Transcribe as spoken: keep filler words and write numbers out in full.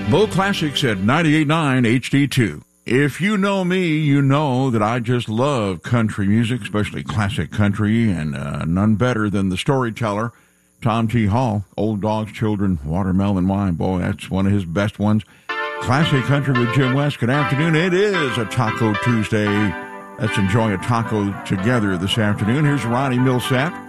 Bo Classics at ninety-eight point nine H D two. If you know me, you know that I just love country music, especially classic country, and uh, none better than the storyteller, Tom T. Hall. Old Dogs, Children, Watermelon Wine. Boy, that's one of his best ones. Classic Country with Jim West. Good afternoon. It is a Taco Tuesday. Let's enjoy a taco together this afternoon. Here's Ronnie Millsap.